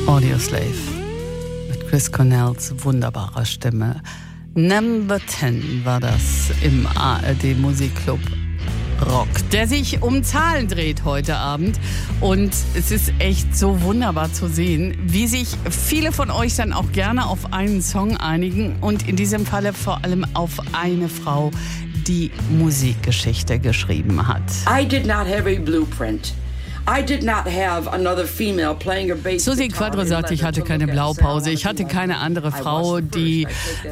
Audioslave mit Chris Cornells wunderbarer Stimme. Number 10 war das im ARD Musikclub Rock, der sich um Zahlen dreht heute Abend. Und es ist echt so wunderbar zu sehen, wie sich viele von euch dann auch gerne auf einen Song einigen und in diesem Falle vor allem auf eine Frau, die Musikgeschichte geschrieben hat. I did not have a blueprint. I did not have another female playing a bass. Susi Quatro sagt, ich hatte keine Blaupause. Ich hatte keine andere Frau, die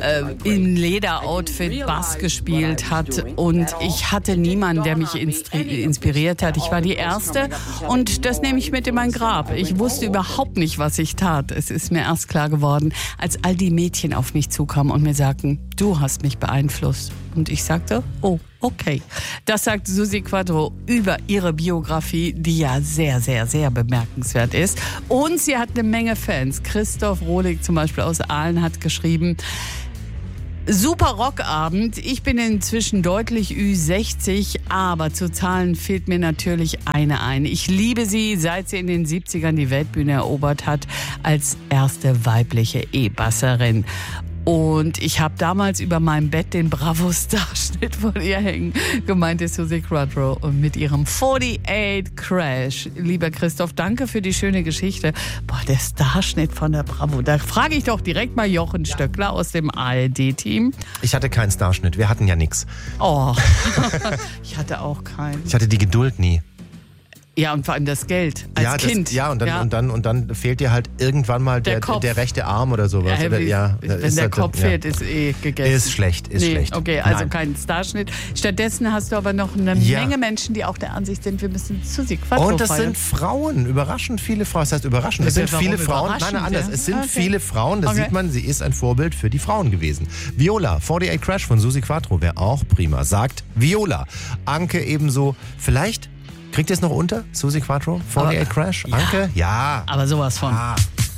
im Lederoutfit Bass gespielt hat. Und ich hatte niemanden, der mich inspiriert hat. Ich war die Erste und das nehme ich mit in mein Grab. Ich wusste überhaupt nicht, was ich tat. Es ist mir erst klar geworden, als all die Mädchen auf mich zukamen und mir sagten, du hast mich beeinflusst. Und ich sagte, oh, okay. Das sagt Susi Quatro über ihre Biografie, die ja sehr, sehr, sehr bemerkenswert ist. Und sie hat eine Menge Fans. Christoph Rohlig zum Beispiel aus Aalen hat geschrieben, super Rockabend. Ich bin inzwischen deutlich Ü60, aber zu Zahlen fehlt mir natürlich eine ein. Ich liebe sie, seit sie in den 70ern die Weltbühne erobert hat, als erste weibliche E-Basserin. Und ich habe damals über meinem Bett den Bravo-Starschnitt von ihr hängen, gemeint ist Susi Quatro. Und mit ihrem 48 Crash. Lieber Christoph, danke für die schöne Geschichte. Boah, der Starschnitt von der Bravo. Da frage ich doch direkt mal Jochen Stöckler aus dem ARD-Team. Ich hatte keinen Starschnitt, wir hatten ja nichts. Oh, ich hatte auch keinen. Ich hatte die Geduld nie. Ja, und vor allem das Geld als Kind. Und dann fehlt dir halt irgendwann mal der rechte Arm oder sowas. Wenn der Kopf fehlt, ist gegessen. Ist schlecht. Okay, also kein Starschnitt. Stattdessen hast du aber noch eine Menge Menschen, die auch der Ansicht sind, wir müssen Susi Quatro Und das feiern. sind Frauen, überraschend viele Frauen. Das heißt überraschend, es sind viele Frauen. Nein, anders. Es sind viele Frauen, das sieht man, sie ist ein Vorbild für die Frauen gewesen. Viola, 48 Crash von Susi Quatro, wäre auch prima, sagt Viola. Anke ebenso, vielleicht. Kriegt ihr es noch unter? Susi Quatro? 48 Crash? Anke? Ja. Aber sowas von.